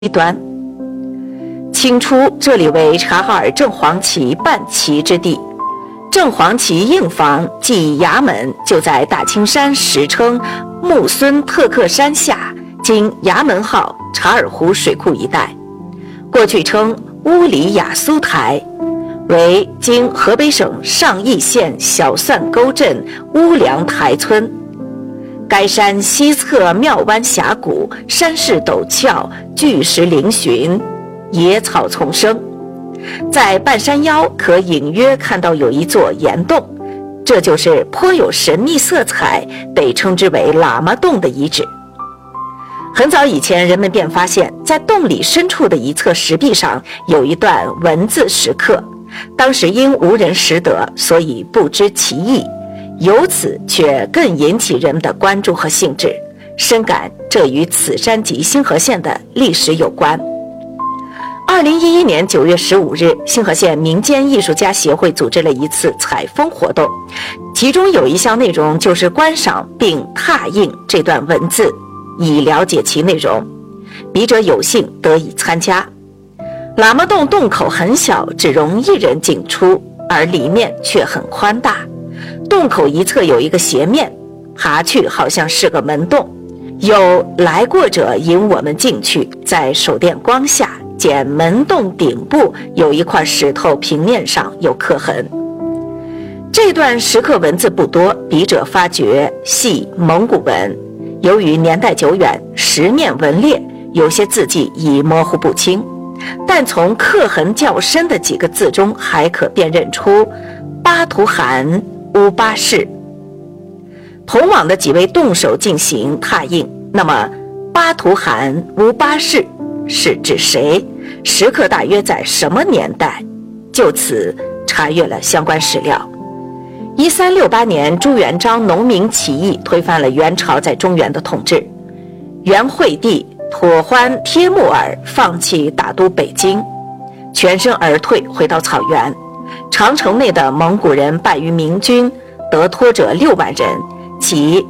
一端。清初这里为察哈尔正黄旗办旗之地，正黄旗硬房即衙门就在大青山时称木孙特克山下，今衙门号察尔湖水库一带，过去称乌里雅苏台，为今河北省上邑县小蒜沟镇乌梁台村。该山西侧庙湾峡谷，山势陡峭，巨石嶙峋，野草丛生。在半山腰可隐约看到有一座岩洞，这就是颇有神秘色彩，被称之为喇嘛洞的遗址。很早以前，人们便发现在洞里深处的一侧石壁上有一段文字石刻，当时因无人识得，所以不知其意，由此却更引起人们的关注和兴致，深感这与此山及兴和县的历史有关。2011年9月15日，兴和县民间艺术家协会组织了一次采风活动，其中有一项内容就是观赏并拓印这段文字，以了解其内容。笔者有幸得以参加。喇嘛洞洞口很小，只容一人进出，而里面却很宽大。洞口一侧有一个斜面，爬去好像是个门洞，有来过者引我们进去，在手电光下见门洞顶部有一块石头，平面上有刻痕。这段石刻文字不多，笔者发觉系蒙古文，由于年代久远，石面纹裂，有些字迹已模糊不清，但从刻痕较深的几个字中还可辨认出巴图汗乌巴士。同往的几位动手进行拓印，那么巴图汗乌巴士是指谁？石刻大约在什么年代？就此查阅了相关史料。1368年，朱元璋农民起义推翻了元朝在中原的统治，元惠帝妥欢帖木儿放弃打都北京，全身而退，回到草原。长城内的蒙古人败于明军，得脱者6万人，其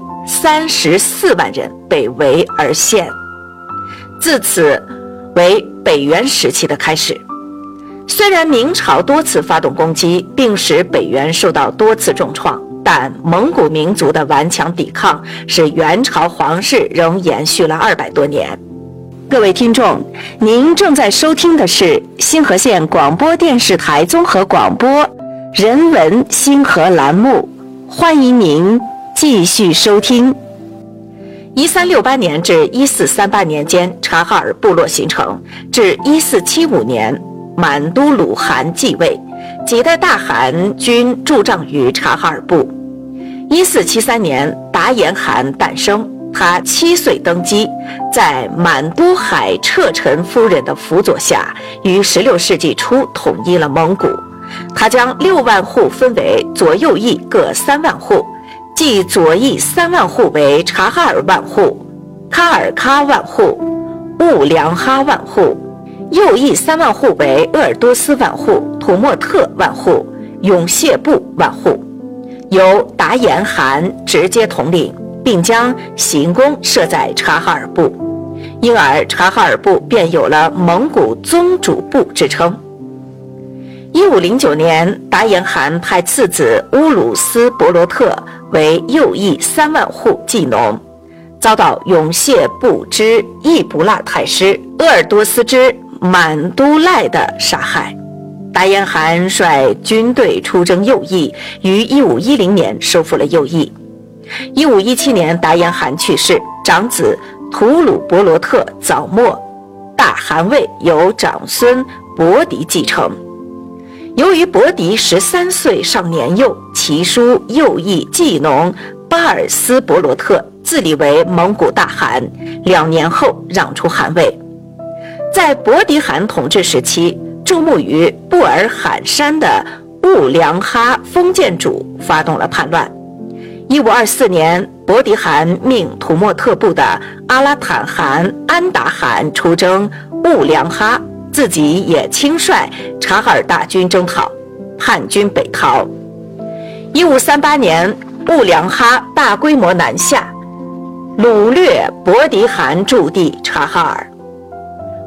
34万人被围而陷。自此为北元时期的开始。虽然明朝多次发动攻击，并使北元受到多次重创，但蒙古民族的顽强抵抗使元朝皇室仍延续了200多年。各位听众，您正在收听的是兴和县广播电视台综合广播人文兴和栏目，欢迎您继续收听。1368年至1438年间，察哈尔部落形成，至1475年满都鲁汗继位，几代大汗均驻帐于察哈尔部。1473年，达延汗诞生，他7岁登基，在满都海彻臣夫人的辅佐下，于16世纪初统一了蒙古。他将6万户分为左右翼各3万户，即左翼3万户为察哈尔万户、喀尔喀万户、兀良哈万户，右翼3万户为鄂尔多斯万户、土默特万户、永谢部万户，由达延汗直接统领，并将行宫设在察哈尔部，因而察哈尔部便有了蒙古宗主部之称。1509年，达延汗派次子乌鲁斯伯罗特为右翼3万户祭农，遭到永谢部之易卜拉太师、鄂尔多斯之满都赖的杀害。达延汗率军队出征右翼，于1510年收复了右翼。1517年，达延汗去世，长子吐鲁伯罗特早没，大汗位由长孙伯迪继承。由于伯迪13岁尚年幼，其叔右翼祭农巴尔斯伯罗特自立为蒙古大汗，2年后让出汗位。在伯迪汗统治时期，驻牧于布尔罕山的兀良哈封建主发动了叛乱。1524年，伯迪汗命土默特部的阿拉坦汗安达汗出征兀良哈，自己也亲率察哈尔大军征讨，叛军北逃。1538年，兀良哈大规模南下，掳掠伯迪汗驻地察哈尔。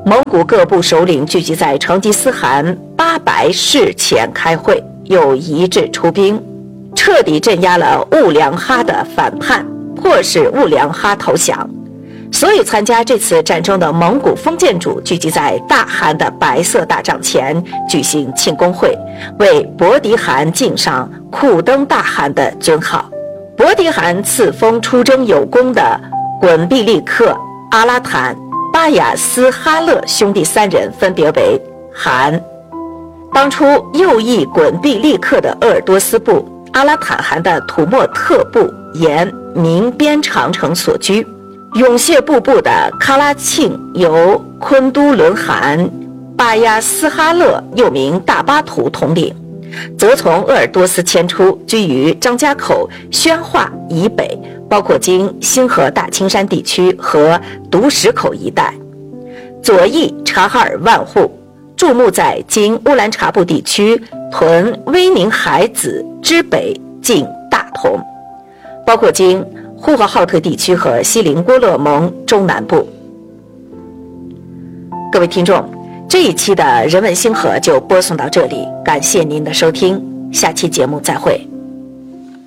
蒙古各部首领聚集在成吉思汗800事前开会，又一致出兵，彻底镇压了兀良哈的反叛，迫使兀良哈投降。所有参加这次战争的蒙古封建主聚集在大汗的白色大帐前举行庆功会，为伯迪汗敬上库登大汗的尊号。伯迪汗赐封出征有功的滚毕利克、阿拉坦、巴雅斯哈勒兄弟3人分别为汗。当初右翼滚毕利克的鄂尔多斯部、阿拉坦汗的土默特部沿明边长城所居，永谢部部的喀拉庆由昆都伦汗巴亚斯哈勒又名大巴图统领，则从鄂尔多斯迁出，居于张家口、宣化以北，包括经兴河大青山地区和独石口一带。左翼察哈尔万户驻牧在经乌兰察布地区屯威宁海子之北近大同，包括经呼和浩特地区和锡林郭勒盟中南部。各位听众，这一期的人文星河就播送到这里，感谢您的收听，下期节目再会。